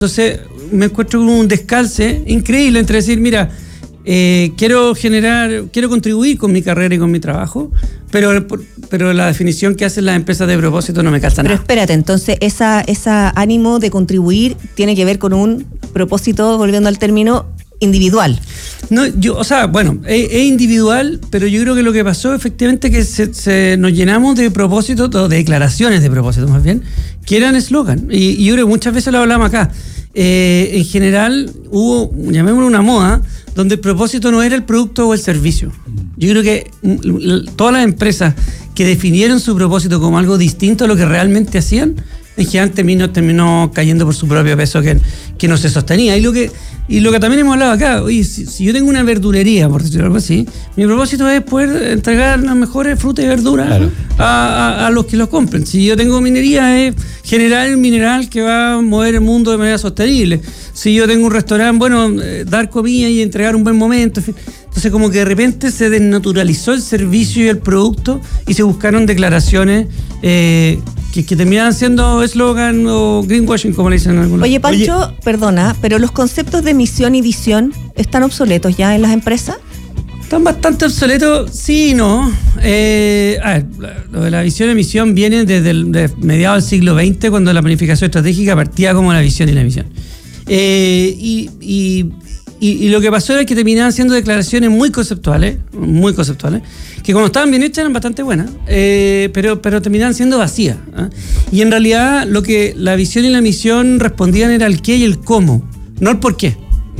Entonces me encuentro con un descalce increíble entre decir, mira, quiero contribuir con mi carrera y con mi trabajo, pero la definición que hacen las empresas de propósito no me calza nada. Pero espérate, entonces esa ánimo de contribuir tiene que ver con un propósito, volviendo al término, individual. No, es individual, pero yo creo que lo que pasó efectivamente es que nos llenamos de propósitos, de declaraciones de propósitos más bien, que eran eslogan. Y yo creo que muchas veces lo hablamos acá. En general hubo, llamémoslo una moda, donde el propósito no era el producto o el servicio. Yo creo que todas las empresas que definieron su propósito como algo distinto a lo que realmente hacían, en general terminó cayendo por su propio peso que no se sostenía. Y lo que también hemos hablado acá, oye, si yo tengo una verdulería, por decirlo algo así, mi propósito es poder entregar las mejores frutas y verduras, claro, a los que los compren. Si yo tengo minería, es generar el mineral que va a mover el mundo de manera sostenible. Si yo tengo un restaurante, dar comida y entregar un buen momento, en fin. Entonces como que de repente se desnaturalizó el servicio y el producto y se buscaron declaraciones que terminaban siendo eslogan o greenwashing, como le dicen algunos. Oye, Pancho, perdona, pero los conceptos de misión y visión ¿están obsoletos ya en las empresas? Están bastante obsoletos, sí y no. Lo de la visión y misión viene desde mediados del siglo XX, cuando la planificación estratégica partía como la visión y la misión. Y lo que pasó era que terminaban siendo declaraciones muy conceptuales, que cuando estaban bien hechas eran bastante buenas, pero terminaban siendo vacías. Y en realidad lo que la visión y la misión respondían era el qué y el cómo, no el por qué.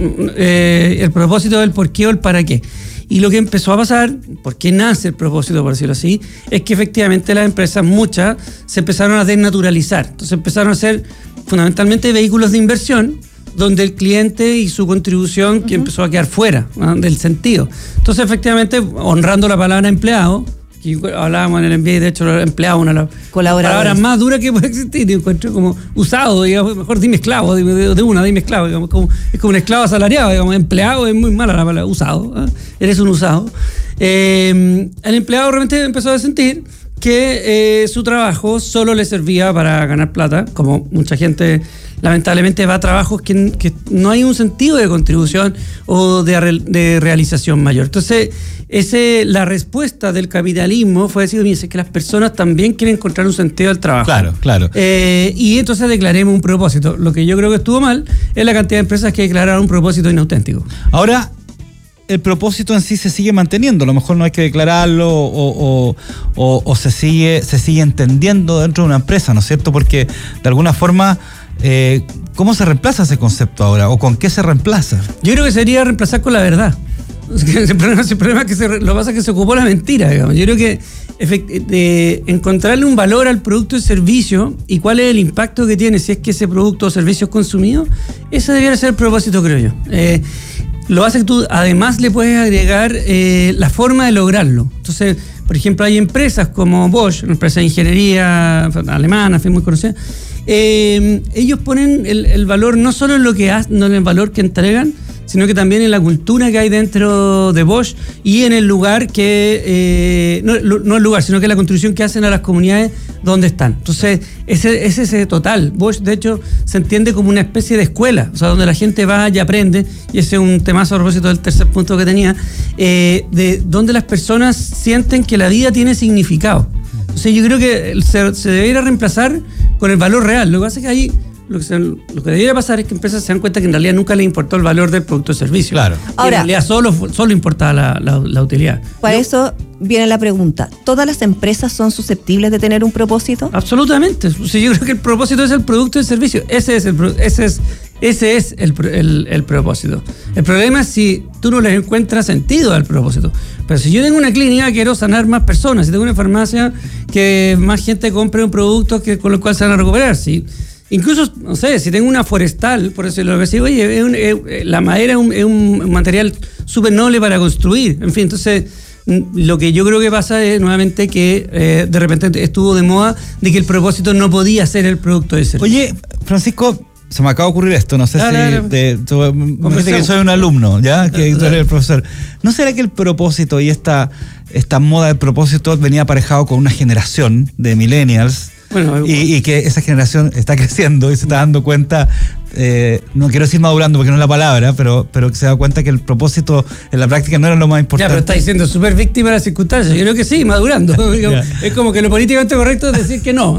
El propósito del por qué o el para qué. Y lo que empezó a pasar, por qué nace el propósito, por decirlo así, es que efectivamente las empresas, muchas, se empezaron a desnaturalizar. Entonces empezaron a ser fundamentalmente vehículos de inversión, donde el cliente y su contribución que empezó a quedar fuera, ¿no?, del sentido. Entonces, efectivamente, honrando la palabra empleado, que hablábamos en el MBA, de hecho, empleado es una de las palabras más duras que puede existir, y encuentro como usado, digamos, mejor dime esclavo, dime esclavo, digamos, es como un esclavo asalariado, digamos, empleado es muy mala la palabra, usado, eres un usado. El empleado realmente empezó a sentir que su trabajo solo le servía para ganar plata, como mucha gente lamentablemente va a trabajos que no hay un sentido de contribución o de realización mayor. Entonces, la respuesta del capitalismo fue decir, mire, es que las personas también quieren encontrar un sentido del trabajo. Claro. Y entonces declaremos un propósito. Lo que yo creo que estuvo mal es la cantidad de empresas que declararon un propósito inauténtico. Ahora, el propósito en sí se sigue manteniendo, a lo mejor no hay que declararlo o se sigue entendiendo dentro de una empresa, ¿no es cierto? Porque de alguna forma, ¿cómo se reemplaza ese concepto ahora? ¿O con qué se reemplaza? Yo creo que sería reemplazar con la verdad. El problema es que lo que pasa es que se ocupó la mentira, digamos. Yo creo que de encontrarle un valor al producto o servicio y cuál es el impacto que tiene si es que ese producto o servicio es consumido, ese debería ser el propósito, creo yo. Lo hace que tú además le puedes agregar la forma de lograrlo. Entonces, por ejemplo, hay empresas como Bosch, una empresa de ingeniería alemana, muy conocida. Ellos ponen el valor no solo en lo que hacen, no en el valor que entregan, sino que también en la cultura que hay dentro de Bosch y en el lugar que, no el lugar, sino que la contribución que hacen a las comunidades donde están. Entonces, ese total. Bosch, de hecho, se entiende como una especie de escuela, o sea, donde la gente va y aprende, y ese es un temazo a propósito del tercer punto que tenía, de donde las personas sienten que la vida tiene significado. Entonces, yo creo que se debería reemplazar con el valor real. Lo que pasa es que ahí lo que debería pasar es que empresas se dan cuenta que en realidad nunca les importó el valor del producto o servicio. Claro. Ahora, en realidad solo importaba la utilidad. Para eso viene la pregunta: ¿todas las empresas son susceptibles de tener un propósito? Absolutamente. O sea, yo creo que el propósito es el producto y el servicio. Ese es el propósito. El problema es si tú no le encuentras sentido al propósito. Pero si yo tengo una clínica, quiero sanar más personas. Si tengo una farmacia, que más gente compre un producto con el cual se van a recuperar. ¿Sí? Incluso, no sé, si tengo una forestal, por decirlo así, oye, la madera es un material súper noble para construir. En fin, entonces, lo que yo creo que pasa es nuevamente que de repente estuvo de moda de que el propósito no podía ser el producto de servicio. Oye, Francisco, se me acaba de ocurrir esto, no sé si me dice que soy un alumno, ¿ya? Que tú eres el profesor. ¿No será que el propósito y esta moda de propósito venía aparejado con una generación de millennials Bueno, y que esa generación está creciendo y se está dando cuenta, no quiero decir madurando porque no es la palabra, pero que se da cuenta que el propósito en la práctica no era lo más importante. Ya, pero estáis siendo súper víctima de las circunstancias. Yo creo que sí, madurando. Es como que lo políticamente correcto es decir que no.